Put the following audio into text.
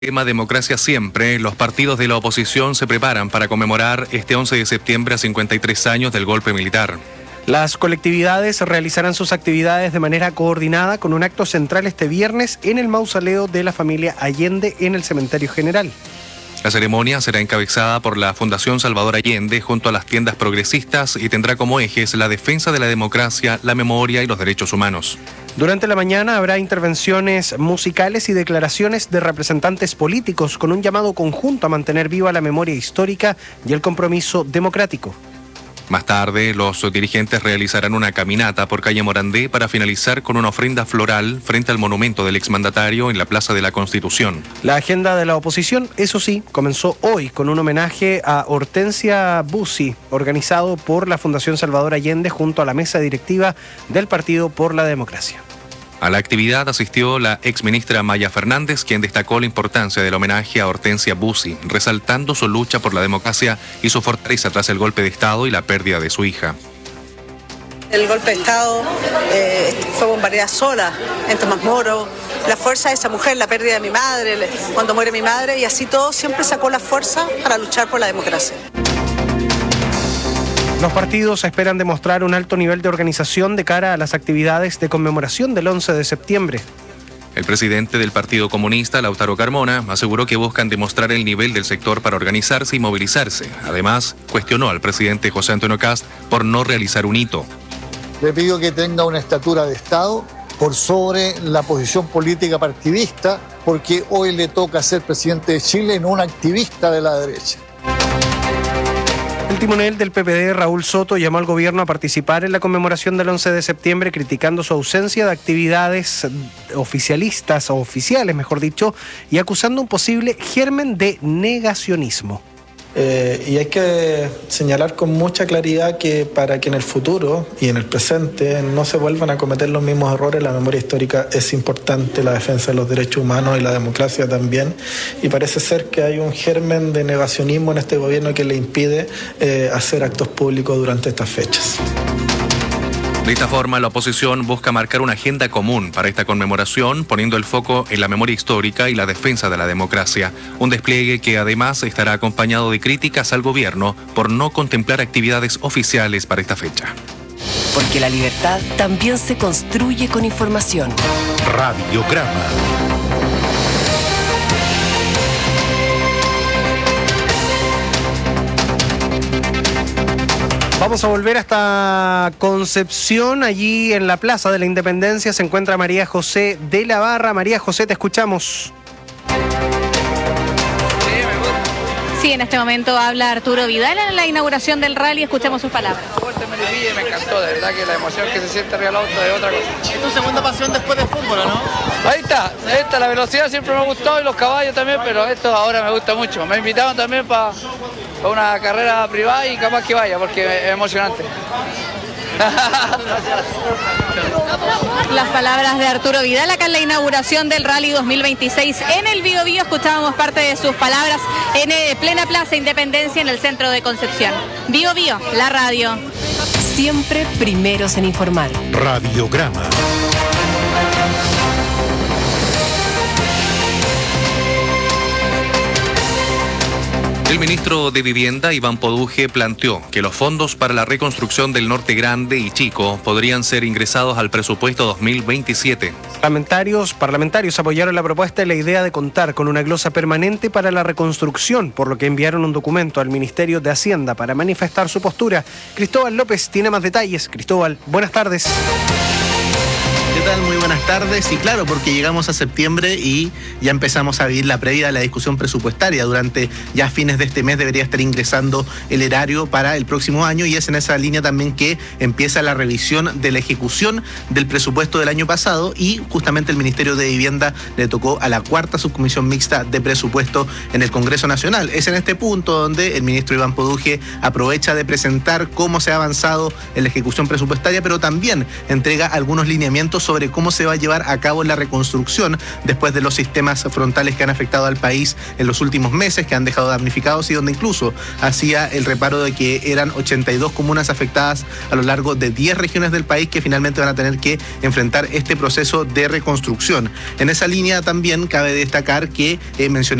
Tema Democracia Siempre, los partidos de la oposición se preparan para conmemorar este 11 de septiembre a 53 años del golpe militar. Las colectividades realizarán sus actividades de manera coordinada con un acto central este viernes en el mausoleo de la familia Allende en el Cementerio General. La ceremonia será encabezada por la Fundación Salvador Allende junto a las tiendas progresistas y tendrá como ejes la defensa de la democracia, la memoria y los derechos humanos. Durante la mañana habrá intervenciones musicales y declaraciones de representantes políticos con un llamado conjunto a mantener viva la memoria histórica y el compromiso democrático. Más tarde, los dirigentes realizarán una caminata por calle Morandé para finalizar con una ofrenda floral frente al monumento del exmandatario en la Plaza de la Constitución. La agenda de la oposición, eso sí, comenzó hoy con un homenaje a Hortensia Bussi, organizado por la Fundación Salvador Allende junto a la mesa directiva del Partido por la Democracia. A la actividad asistió la exministra Maya Fernández, quien destacó la importancia del homenaje a Hortensia Bussi, resaltando su lucha por la democracia y su fortaleza tras el golpe de Estado y la pérdida de su hija. El golpe de Estado fue bombardeada sola en Tomás Moro. La fuerza de esa mujer, la pérdida de mi madre, cuando muere mi madre, y así todo siempre sacó la fuerza para luchar por la democracia. Los partidos esperan demostrar un alto nivel de organización de cara a las actividades de conmemoración del 11 de septiembre. El presidente del Partido Comunista, Lautaro Carmona, aseguró que buscan demostrar el nivel del sector para organizarse y movilizarse. Además, cuestionó al presidente José Antonio Kast por no realizar un hito. Le pido que tenga una estatura de Estado por sobre la posición política partidista, porque hoy le toca ser presidente de Chile, no un activista de la derecha. El timonel del PPD, Raúl Soto, llamó al gobierno a participar en la conmemoración del 11 de septiembre, criticando su ausencia de actividades oficialistas, o oficiales, mejor dicho, y acusando un posible germen de negacionismo. Y hay que señalar con mucha claridad que para que en el futuro y en el presente no se vuelvan a cometer los mismos errores, la memoria histórica es importante, la defensa de los derechos humanos y la democracia también, y parece ser que hay un germen de negacionismo en este gobierno que le impide hacer actos públicos durante estas fechas. De esta forma, la oposición busca marcar una agenda común para esta conmemoración, poniendo el foco en la memoria histórica y la defensa de la democracia. Un despliegue que además estará acompañado de críticas al gobierno por no contemplar actividades oficiales para esta fecha. Porque la libertad también se construye con información. Radiograma. Vamos a volver hasta Concepción. Allí en la Plaza de la Independencia se encuentra María José de la Barra. María José, te escuchamos. Sí, en este momento habla Arturo Vidal en la inauguración del rally. Escuchemos sus palabras. Me encantó, de verdad que la emoción que se siente arriba del auto es otra cosa. ¿Es tu segunda pasión después del fútbol, o no? Ahí está, la velocidad siempre me ha gustado y los caballos también, pero esto ahora me gusta mucho. Me invitaron también para una carrera privada y capaz que vaya, porque es emocionante. Las palabras de Arturo Vidal acá en la inauguración del Rally 2026 en el Biobío. Escuchábamos parte de sus palabras en plena Plaza Independencia en el centro de Concepción. Biobío, la radio. Siempre primeros en informar. Radiograma. El ministro de Vivienda, Iván Poduje, planteó que los fondos para la reconstrucción del Norte Grande y Chico podrían ser ingresados al presupuesto 2027. Parlamentarios apoyaron la propuesta y la idea de contar con una glosa permanente para la reconstrucción, por lo que enviaron un documento al Ministerio de Hacienda para manifestar su postura. Cristóbal López tiene más detalles. Cristóbal, buenas tardes. ¿Qué tal? Muy buenas tardes. Y claro, porque llegamos a septiembre y ya empezamos a vivir la previa de la discusión presupuestaria. Durante ya fines de este mes debería estar ingresando el erario para el próximo año, y es en esa línea también que empieza la revisión de la ejecución del presupuesto del año pasado, y justamente el Ministerio de Vivienda le tocó a la cuarta subcomisión mixta de presupuesto en el Congreso Nacional. Es en este punto donde el ministro Iván Poduje aprovecha de presentar cómo se ha avanzado en la ejecución presupuestaria, pero también entrega algunos lineamientos sobre cómo se va a llevar a cabo la reconstrucción después de los sistemas frontales que han afectado al país en los últimos meses, que han dejado damnificados y donde incluso hacía el reparo de que eran 82 comunas afectadas a lo largo de 10 regiones del país que finalmente van a tener que enfrentar este proceso de reconstrucción. En esa línea también cabe destacar que mencionamos